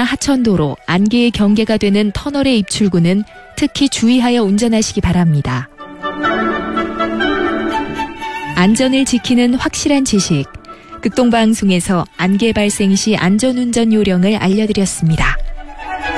하천도로, 안개의 경계가 되는 터널의 입출구는 특히 주의하여 운전하시기 바랍니다. 안전을 지키는 확실한 지식. 극동방송에서 안개 발생 시 안전운전 요령을 알려드렸습니다.